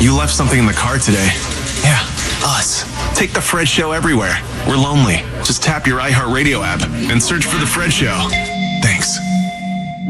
You left something in the car today. Yeah, us. Take The Fred Show everywhere. We're lonely. Just tap your iHeartRadio app and search for The Fred Show. Thanks.